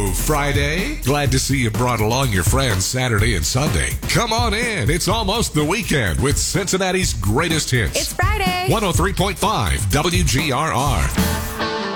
Friday. Glad to see you brought along your friends Saturday and Sunday. Come on in. It's almost the weekend with Cincinnati's greatest hits. It's Friday. 103.5 WGRR.